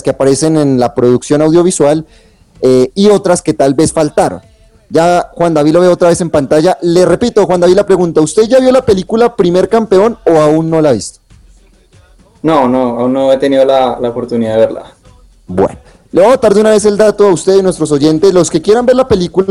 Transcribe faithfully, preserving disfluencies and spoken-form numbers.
que aparecen en la producción audiovisual eh, y otras que tal vez faltaron. Ya Juan David lo veo otra vez en pantalla. Le repito, Juan David, la pregunta, ¿usted ya vio la película Primer Campeón o aún no la ha visto? No, no, aún no he tenido la, la oportunidad de verla. Bueno, le voy a botar de una vez el dato a usted y a nuestros oyentes. Los que quieran ver la película